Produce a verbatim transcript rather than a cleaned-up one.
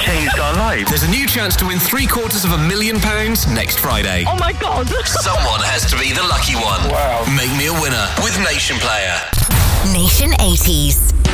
changed our lives. There's a new chance to win three quarters of a million pounds next Friday. Oh my God. Someone has to be the lucky one. Wow. Make me a winner with Nation Player. Nation eighties.